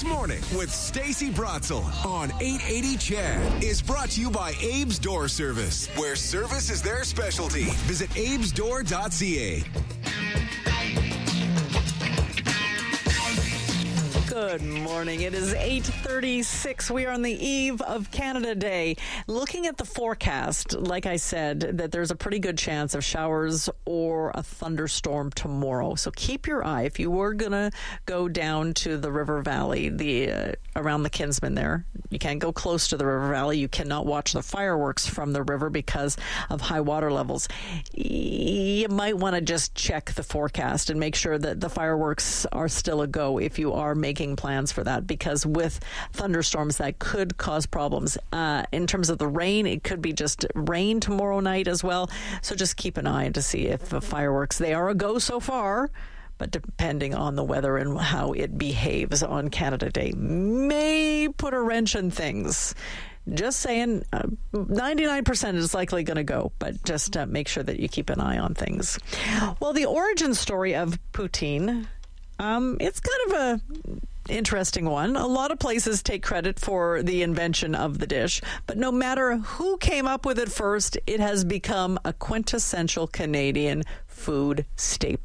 This Morning with Stacey Bratzel on 880 CHED is brought to you by Abe's Door Service, where service is their specialty. Visit abesdoor.ca. Good morning. It is 8:36. We are on the eve of Canada Day. Looking at the forecast, like I said, that there's a pretty good chance of showers or a thunderstorm tomorrow. So keep your eye. If you were going to go down to the river valley, around the Kinsman there, you can't go close to the river valley. You cannot watch the fireworks from the river because of high water levels. You might want to just check the forecast and make sure that the fireworks are still a go if you are making plans for that, because with thunderstorms that could cause problems. In terms of the rain, it could be just rain tomorrow night as well. So just keep an eye to see if the fireworks, they are a go so far, but depending on the weather and how it behaves on Canada Day, may put a wrench in things. Just saying, 99% is likely going to go, but just make sure that you keep an eye on things. Well, the origin story of poutine, it's kind of a interesting one. A lot of places take credit for the invention of the dish, but no matter who came up with it first, it has become a quintessential Canadian food staple.